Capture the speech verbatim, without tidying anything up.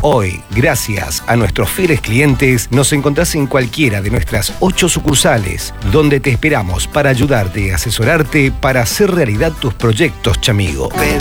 Hoy, gracias a nuestros fieles clientes, nos encontrás en cualquiera de nuestras ocho sucursales, donde te esperamos para ayudarte y asesorarte para hacer realidad tus proyectos, chamigo.